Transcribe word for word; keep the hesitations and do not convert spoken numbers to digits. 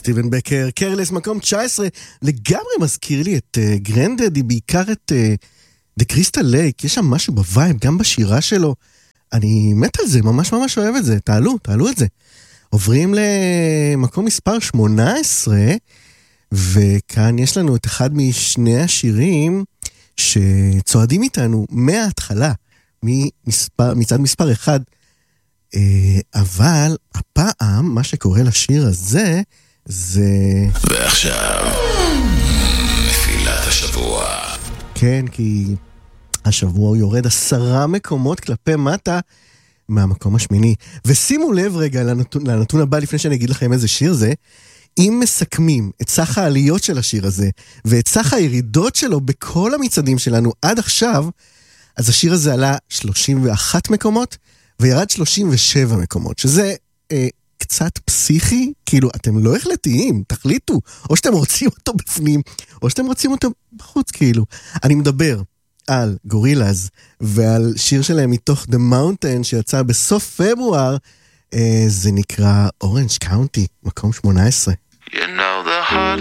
סטיבן בקר, קרלס, מקום תשע עשרה, לגמרי מזכיר לי את uh, גרנדדי, בעיקר את דה קריסטל לייק, יש שם משהו בווייב, גם בשירה שלו, אני מת על זה, ממש ממש אוהב את זה, תעלו, תעלו את זה. עוברים למקום מספר שמונה עשרה, וכאן יש לנו את אחד משני השירים שצועדים איתנו מההתחלה, ממספר, מצד מספר אחד, אבל הפעם מה שקורה לשיר הזה זה... ועכשיו נפילת השבוע. כן, כי השבוע הוא יורד עשרה מקומות כלפי מטה מהמקום השמיני. ושימו לב רגע לנתון, לנתון הבא לפני שאני אגיד לכם איזה שיר זה. אם מסכמים את סך העליות של השיר הזה ואת סך הירידות שלו בכל המצעדים שלנו עד עכשיו, אז השיר הזה עלה שלושים ואחד מקומות וירד שלושים ושבע מקומות, שזה אה, קצת פסיכי, כאילו אתם לא החלטיים, תחליטו, או שאתם רוצים אותו בפנים, או שאתם רוצים אותו בחוץ, כאילו. אני מדבר על גורילאז, ועל שיר שלהם מתוך The Mountain, שיצא בסוף פברואר, אה, זה נקרא Orange County, מקום שמונה עשרה. You know the heart